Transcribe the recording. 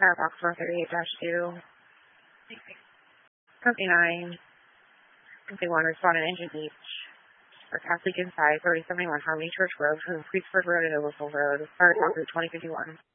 Box 138-2. Company 9. Company 1 responded engine each. For Catholic inside 3071 Harmony Church Road from Priestford Road to Overfield Road. Fire Route 2051.